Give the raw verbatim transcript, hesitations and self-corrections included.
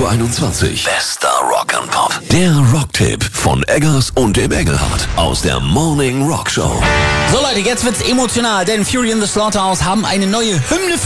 Uhr einundzwanzig. Bester Rock and Pop. Der Rocktipp von Eggers und dem Engelhardt aus der Morning Rock Show. So Leute, jetzt wird's emotional, denn Fury in the Slaughterhouse haben eine neue Hymne